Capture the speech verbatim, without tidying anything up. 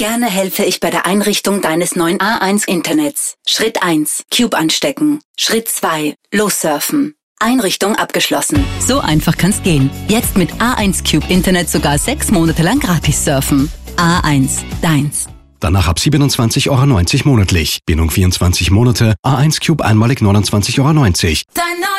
Gerne helfe ich bei der Einrichtung deines neuen A eins Internets. Schritt eins. Cube anstecken. Schritt zwei. Lossurfen. Einrichtung abgeschlossen. So einfach kann's gehen. Jetzt mit A eins Cube Internet sogar sechs Monate lang gratis surfen. A eins, deins. Danach ab siebenundzwanzig Euro neunzig monatlich. Bindung vierundzwanzig Monate. A eins Cube einmalig neunundzwanzig Euro neunzig. Dein